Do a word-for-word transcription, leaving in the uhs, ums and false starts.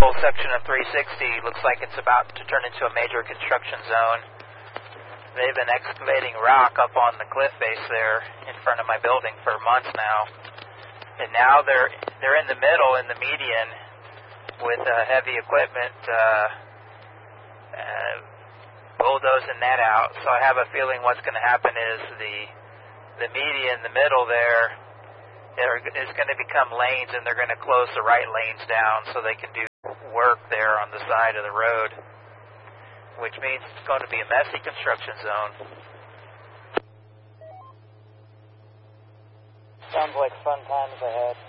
whole section of three sixty looks like it's about to turn into a major construction zone. They've been excavating rock up on the cliff face there in front of my building for months now. And now they're they're in the middle, in the median, with uh, heavy equipment uh, uh, bulldozing that out. So I have a feeling what's going to happen is the the median, the middle there, is going to become lanes, and they're going to close the right lanes down so they can do work there on the side of the road, which means it's going to be a messy construction zone. Sounds like fun times ahead.